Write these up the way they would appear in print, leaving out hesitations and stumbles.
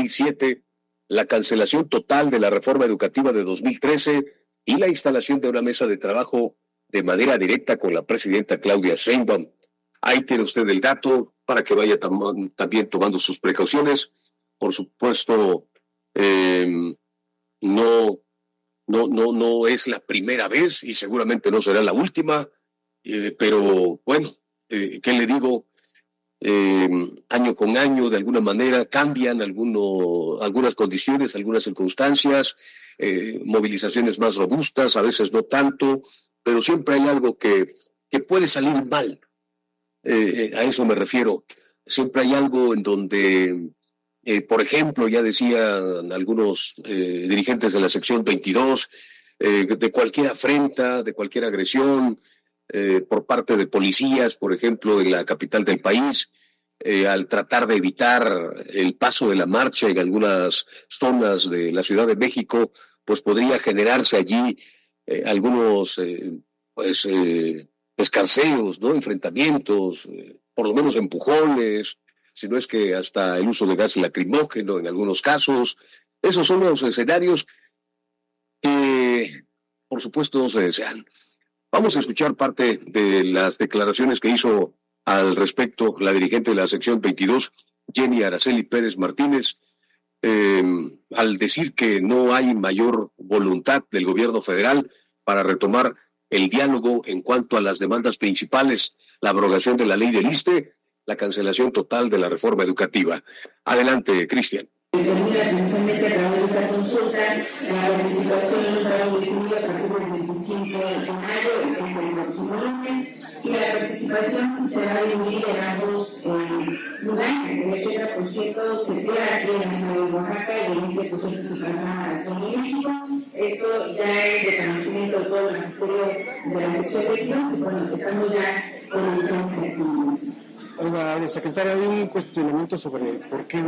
2007, la cancelación total de la reforma educativa de 2013 y la instalación de una mesa de trabajo de manera directa con la presidenta Claudia Sheinbaum. Ahí tiene usted el dato para que vaya también tomando sus precauciones. Por supuesto, no es la primera vez y seguramente no será la última, pero bueno, ¿qué le digo? Año con año, de alguna manera, cambian algunas condiciones, algunas circunstancias, movilizaciones más robustas, a veces no tanto, pero siempre hay algo que puede salir mal. A eso me refiero. Siempre hay algo en donde, por ejemplo, ya decían algunos dirigentes de la sección 22, de cualquier afrenta, de cualquier agresión, por parte de policías, por ejemplo, en la capital del país, al tratar de evitar el paso de la marcha en algunas zonas de la Ciudad de México, pues podría generarse allí algunos escarceos, ¿no? Enfrentamientos, por lo menos empujones, si no es que hasta el uso de gas lacrimógeno en algunos casos. Esos son los escenarios que, por supuesto, no se desean. Vamos a escuchar parte de las declaraciones que hizo al respecto la dirigente de la sección 22, Jenny Araceli Pérez Martínez, al decir que no hay mayor voluntad del gobierno federal para retomar el diálogo en cuanto a las demandas principales, la abrogación de la ley del ISSSTE, la cancelación total de la reforma educativa. Adelante, Cristian. Precisamente a través de esta consulta, la participación en un trabajo de julio a partir del 25 de mayo, el próximo lunes, y la participación se va a dividir en ambos lugares. El 80% se queda aquí en la ciudad de Oaxaca y el 20% se traslada a la Ciudad de México. Esto ya es de conocimiento de todo el magisterio de la sección 22, y bueno, estamos ya con las actividades. Oiga, secretaria, hay un cuestionamiento sobre por qué el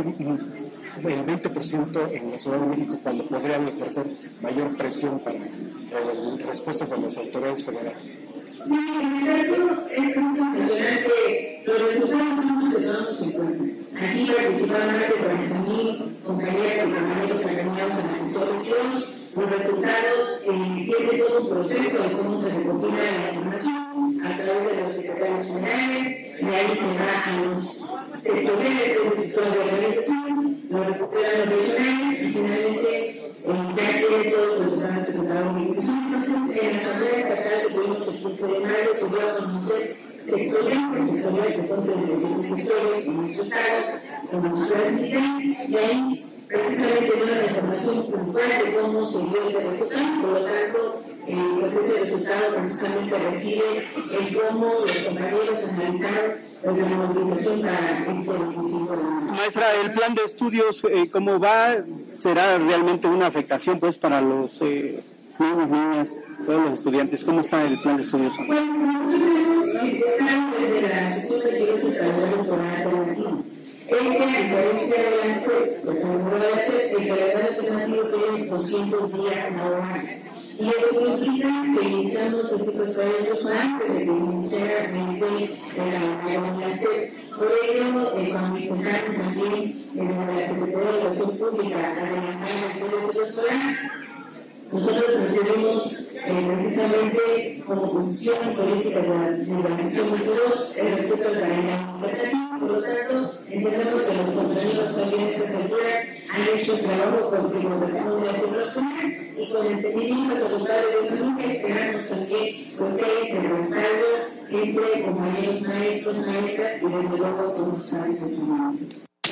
20% en la Ciudad de México cuando podrían ejercer mayor presión para respuestas de las autoridades federales. Sí, en el caso es mencionar que los resultados son los que tomamos en cuenta. Aquí participaron más de 40,000 compañeras y compañeros agremiados en la sección 22. Los resultados tienen todo un proceso de cómo se recopila la información a través de los secretarios generales, de ahí se va a los sectoriales de los sectores de organización, lo recuperan los regionales y finalmente ya tiene todo el resultado secretario de organización. Entonces, en la asamblea estatal que tuvimos el 15 de mayo se dio a conocer sectoriales que son 37 sectores en nuestro estado, en nuestra ciudad, y ahí precisamente dio la información puntual de cómo se dio este resultado. Por lo tanto, pues ese resultado precisamente reside en cómo los compañeros analizaron la movilización para este 25 de mayo. Maestra, el plan de estudios, ¿cómo va? ¿Será realmente una afectación pues para los niños, niñas, todos los estudiantes? ¿Cómo está el plan de estudios? Pues nosotros hemos empezado desde la sesión de directos trabajadores por la alternativa. A diferencia de la SEP, el calendario alternativo tiene 200 días nada más. Y eso implica que iniciamos este proyectos antes de que iniciara el mes de la SEP. Por ello, cuando intentaron también desde la Secretaría de Educación Pública adelantar el estudio escolar, nosotros requerimos precisamente como posición política de la sección 22 el respeto al calendario alternativo. Por lo tanto, entendemos que los compañeros también a estas alturas han hecho el trabajo con que corresponde a este escolar y con entendimiento de los padres de familia esperamos también pues que ese respaldo entre compañeros maestros, maestras y desde luego con los padres de familia.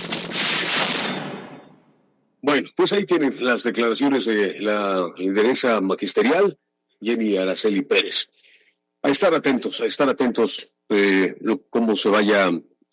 Bueno, pues ahí tienen las declaraciones de la lideresa magisterial, Jenny Araceli Pérez. A estar atentos, cómo se vaya,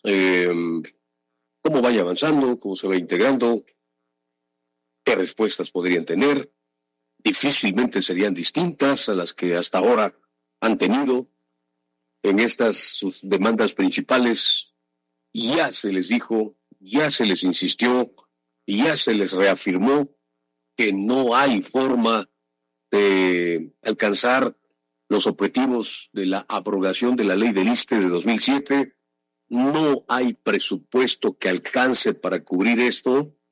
cómo vaya avanzando, cómo se va integrando, qué respuestas podrían tener. Difícilmente serían distintas a las que hasta ahora han tenido en estas sus demandas principales. Ya se les dijo, ya se les insistió, y ya se les reafirmó que no hay forma de alcanzar los objetivos de la abrogación de la ley del ISSSTE de 2007. No hay presupuesto que alcance para cubrir esto.